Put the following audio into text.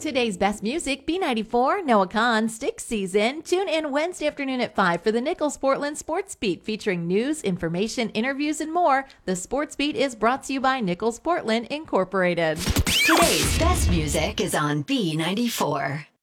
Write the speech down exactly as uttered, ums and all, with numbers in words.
Today's best music, B ninety-four, Noah Kahn, Stick Season. Tune in Wednesday afternoon at five for the Nichols Portland Sports Beat, featuring news, information, interviews, and more. The Sports Beat is brought to you by Nichols Portland Incorporated. Today's best music is on B ninety-four.